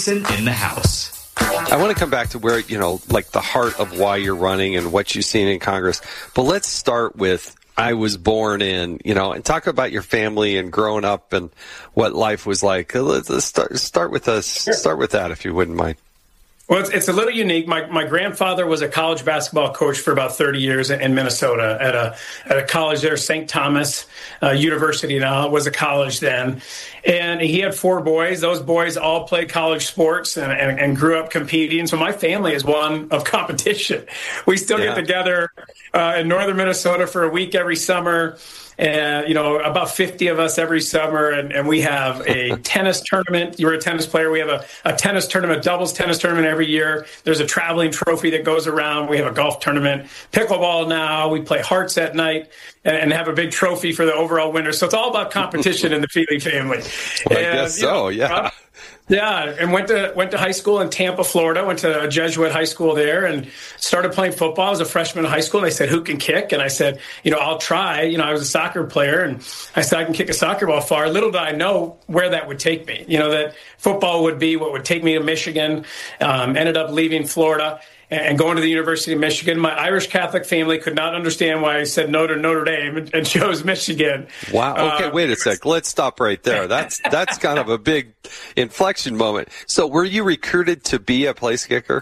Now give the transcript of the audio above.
in the house. I want to come back to where, like the heart of why you're running and what you've seen in Congress. But let's start with I was born in, and talk about your family and growing up and what life was like. Let's start with that, if you wouldn't mind. Well, it's a little unique. My grandfather was a college basketball coach for about 30 years in Minnesota at a college there, St. Thomas University now. It was a college then. And he had 4 boys. Those boys all played college sports and grew up competing. So my family is one of competition. We still get together in northern Minnesota for a week every summer. And, about 50 of us every summer. And we have a tennis tournament. You're a tennis player. We have a tennis tournament, doubles tennis tournament every year. There's a traveling trophy that goes around. We have a golf tournament, pickleball now. We play hearts at night and have a big trophy for the overall winner. So it's all about competition in the Feely family. Well, I guess so, yeah. Yeah, and went to high school in Tampa, Florida. Went to a Jesuit high school there and started playing football. I was a freshman in high school, and they said, "Who can kick?" And I said, "I'll try." I was a soccer player, and I said, "I can kick a soccer ball far." Little did I know where that would take me. That football would be what would take me to Michigan. Ended up leaving Florida and going to the University of Michigan. My Irish Catholic family could not understand why I said no to Notre Dame and chose Michigan. Wow. Okay, wait a sec. Let's stop right there. That's kind of a big inflection moment. So were you recruited to be a place kicker?